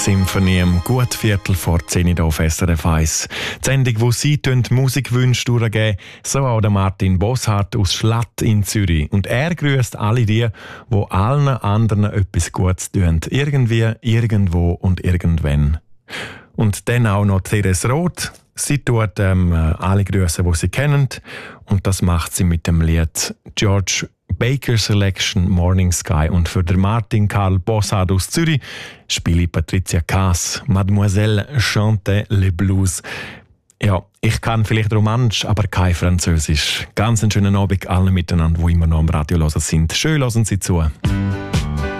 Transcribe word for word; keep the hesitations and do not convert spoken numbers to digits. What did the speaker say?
Symphonie am gut Viertel vor zehn hier auf S R F eins. Die Sendung, wo Sie Musikwünsche durchgeben, so auch der Martin Bosshardt aus Schlatt in Zürich. Und er grüßt alle die, die allen anderen etwas Gutes tun. Irgendwie, irgendwo und irgendwann. Und dann auch noch Therese Roth. Sie tut ähm, alle Grüße, die sie kennen. Und das macht sie mit dem Lied George Baker Selection Morning Sky. Und für den Martin Karl Bosshardt aus Zürich spiele ich Patricia Kaas, Mademoiselle chante le blues. Ja, ich kann vielleicht Romanisch, aber kein Französisch. Ganz einen schönen Abend allen miteinander, die immer noch am Radio hören sind. Schön hören Sie zu.